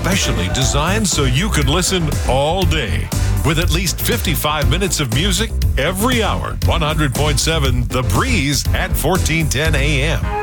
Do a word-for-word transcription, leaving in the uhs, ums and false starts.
specially designed so you can listen all day. With at least fifty-five minutes of music every hour. one hundred point seven The Breeze at fourteen ten a m